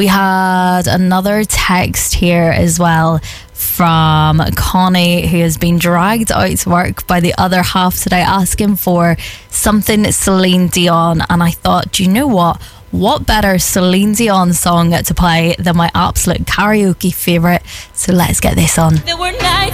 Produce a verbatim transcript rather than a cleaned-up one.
We had another text here as well from Connie, who has been dragged out to work by the other half today, asking for something Celine Dion. And I thought, do you know what? What better Celine Dion song to play than my absolute karaoke favourite? So let's get this on. There were nights